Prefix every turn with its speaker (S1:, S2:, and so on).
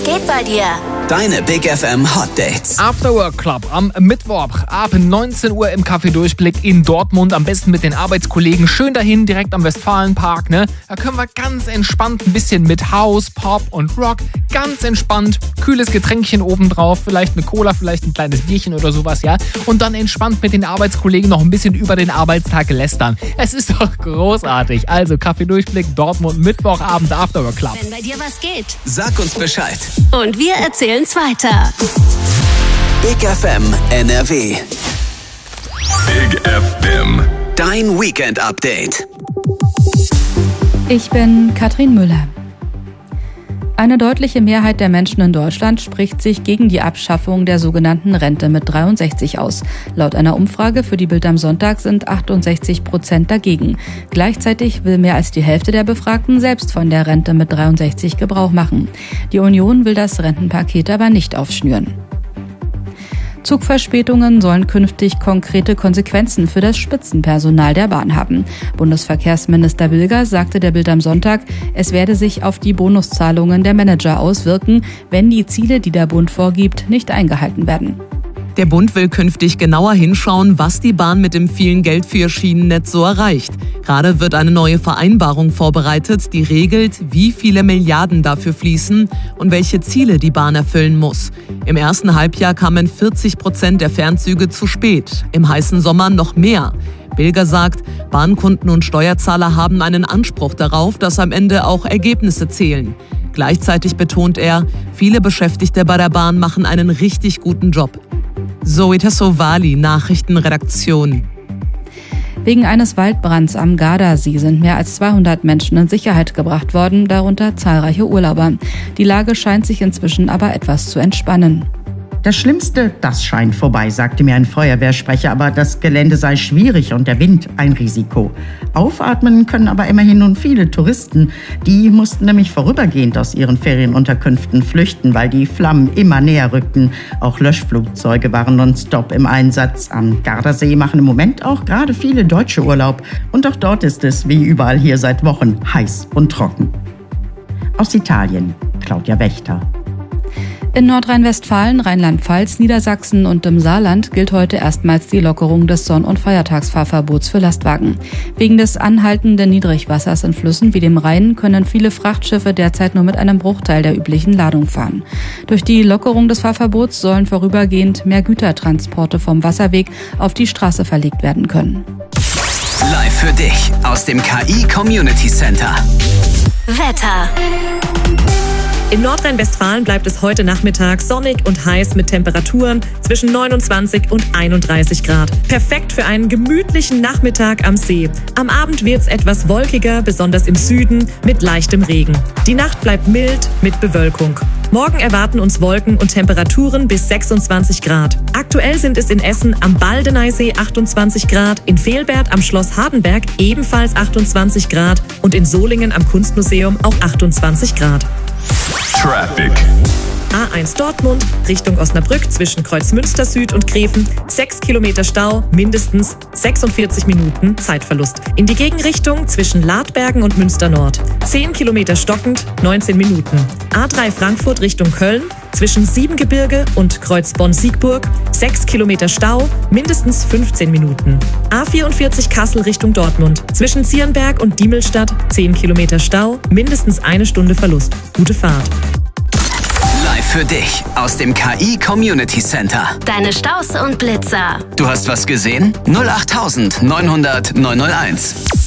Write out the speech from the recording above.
S1: Was geht bei dir?
S2: Deine Big FM Hot Dates.
S3: After Work Club am Mittwoch ab 19 Uhr im Café Durchblick in Dortmund. Am besten mit den Arbeitskollegen. Schön dahin, direkt am Westfalenpark, ne? Da können wir ganz entspannt ein bisschen mit House, Pop und Rock. Ganz entspannt. Kühles Getränkchen obendrauf. Vielleicht eine Cola, vielleicht ein kleines Bierchen oder sowas, ja? Und dann entspannt mit den Arbeitskollegen noch ein bisschen über den Arbeitstag lästern. Es ist doch großartig. Also Café Durchblick, Dortmund, Mittwochabend After Work Club.
S1: Wenn bei dir was geht.
S2: Sag uns Bescheid.
S1: Und wir erzählen's weiter.
S2: Big FM NRW.
S4: Big FM.
S2: Dein Weekend Update.
S5: Ich bin Katrin Müller. Eine deutliche Mehrheit der Menschen in Deutschland spricht sich gegen die Abschaffung der sogenannten Rente mit 63 aus. Laut einer Umfrage für die Bild am Sonntag sind 68% dagegen. Gleichzeitig will mehr als die Hälfte der Befragten selbst von der Rente mit 63 Gebrauch machen. Die Union will das Rentenpaket aber nicht aufschnüren. Zugverspätungen sollen künftig konkrete Konsequenzen für das Spitzenpersonal der Bahn haben. Bundesverkehrsminister Bilger sagte der Bild am Sonntag, es werde sich auf die Bonuszahlungen der Manager auswirken, wenn die Ziele, die der Bund vorgibt, nicht eingehalten werden.
S6: Der Bund will künftig genauer hinschauen, was die Bahn mit dem vielen Geld für ihr Schienennetz so erreicht. Gerade wird eine neue Vereinbarung vorbereitet, die regelt, wie viele Milliarden dafür fließen und welche Ziele die Bahn erfüllen muss. Im ersten Halbjahr kamen 40% der Fernzüge zu spät, im heißen Sommer noch mehr. Bilger sagt, Bahnkunden und Steuerzahler haben einen Anspruch darauf, dass am Ende auch Ergebnisse zählen. Gleichzeitig betont er, viele Beschäftigte bei der Bahn machen einen richtig guten Job. Zoe Tassovali, Nachrichtenredaktion.
S5: Wegen eines Waldbrands am Gardasee sind mehr als 200 Menschen in Sicherheit gebracht worden, darunter zahlreiche Urlauber. Die Lage scheint sich inzwischen aber etwas zu entspannen.
S7: Das Schlimmste, das scheint vorbei, sagte mir ein Feuerwehrsprecher, aber das Gelände sei schwierig und der Wind ein Risiko. Aufatmen können aber immerhin nun viele Touristen. Die mussten nämlich vorübergehend aus ihren Ferienunterkünften flüchten, weil die Flammen immer näher rückten. Auch Löschflugzeuge waren nonstop im Einsatz. Am Gardasee machen im Moment auch gerade viele Deutsche Urlaub. Und auch dort ist es, wie überall hier seit Wochen, heiß und trocken. Aus Italien, Claudia Wächter.
S5: In Nordrhein-Westfalen, Rheinland-Pfalz, Niedersachsen und im Saarland gilt heute erstmals die Lockerung des Sonn- und Feiertagsfahrverbots für Lastwagen. Wegen des anhaltenden Niedrigwassers in Flüssen wie dem Rhein können viele Frachtschiffe derzeit nur mit einem Bruchteil der üblichen Ladung fahren. Durch die Lockerung des Fahrverbots sollen vorübergehend mehr Gütertransporte vom Wasserweg auf die Straße verlegt werden können.
S2: Live für dich aus dem KI Community Center.
S1: Wetter.
S8: In Nordrhein-Westfalen bleibt es heute Nachmittag sonnig und heiß mit Temperaturen zwischen 29 und 31 Grad. Perfekt für einen gemütlichen Nachmittag am See. Am Abend wird es etwas wolkiger, besonders im Süden, mit leichtem Regen. Die Nacht bleibt mild mit Bewölkung. Morgen erwarten uns Wolken und Temperaturen bis 26 Grad. Aktuell sind es in Essen am Baldeneysee 28 Grad, in Velbert am Schloss Hardenberg ebenfalls 28 Grad und in Solingen am Kunstmuseum auch 28 Grad.
S4: Traffic.
S8: A1 Dortmund, Richtung Osnabrück zwischen Kreuzmünster Süd und Gräfen, 6 Kilometer Stau, mindestens 46 Minuten Zeitverlust. In die Gegenrichtung zwischen Ladbergen und Münster Nord, 10 Kilometer stockend, 19 Minuten. A3 Frankfurt Richtung Köln, zwischen Siebengebirge und Kreuz Bonn-Siegburg, 6 Kilometer Stau, mindestens 15 Minuten. A44 Kassel Richtung Dortmund, zwischen Zierenberg und Diemelstadt, 10 Kilometer Stau, mindestens 1 Stunde Verlust. Gute Fahrt.
S2: Live für dich aus dem KI Community Center.
S1: Deine Staus und Blitzer.
S2: Du hast was gesehen? 08900 901.